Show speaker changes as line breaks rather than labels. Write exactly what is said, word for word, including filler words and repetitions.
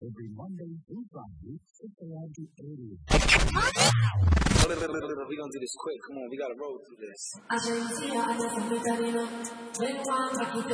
every Monday through Friday, six a.m. to eight a.m.
We're gonna do this quick. Come on, we gotta roll through this.